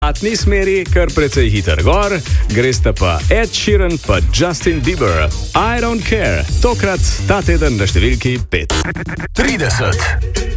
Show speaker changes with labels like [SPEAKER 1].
[SPEAKER 1] obratni smeri, kar precej hiter gor, gresta pa Ed Sheeran pa Justin Bieber. I don't care, tokrat ta teden na številki 5.
[SPEAKER 2] 30.